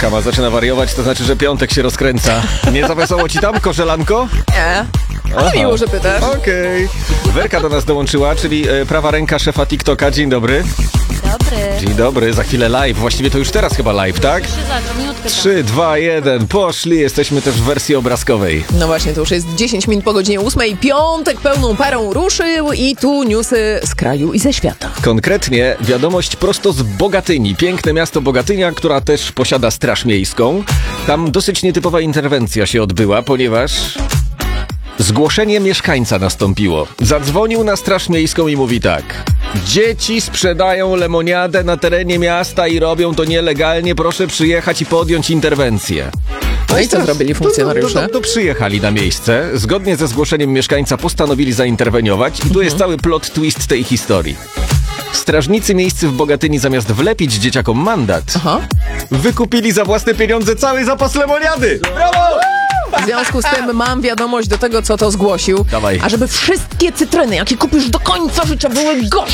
Kama zaczyna wariować, to znaczy, że piątek się rozkręca. Nie za wesoło ci tam, korzelanko? Nie. Ale miło, że pytasz. Okej. Werka do nas dołączyła, czyli prawa ręka szefa TikToka. Dzień dobry. Dobry. Dzień dobry, za chwilę live. Właściwie to już teraz chyba live, tak? 3, 2, 1, poszli. Jesteśmy też w wersji obrazkowej. No właśnie, to już jest 10 minut po godzinie 8. Piątek pełną parą ruszył i tu newsy z kraju i ze świata. Konkretnie wiadomość prosto z Bogatyni. Piękne miasto Bogatynia, która też posiada straż miejską. Tam dosyć nietypowa interwencja się odbyła, ponieważ zgłoszenie mieszkańca nastąpiło. Zadzwonił na straż miejską i mówi tak: dzieci sprzedają lemoniadę na terenie miasta i robią to nielegalnie, proszę przyjechać i podjąć interwencję. No i co zrobili funkcjonariusze? To przyjechali na miejsce, zgodnie ze zgłoszeniem mieszkańca postanowili zainterweniować i tu jest cały plot twist tej historii. Strażnicy miejscy w Bogatyni zamiast wlepić dzieciakom mandat, wykupili za własne pieniądze cały zapas lemoniady. Brawo! W związku z tym mam wiadomość do tego, co to zgłosił. Dawaj. A żeby wszystkie cytryny, jakie kupisz do końca życia, były gorzkie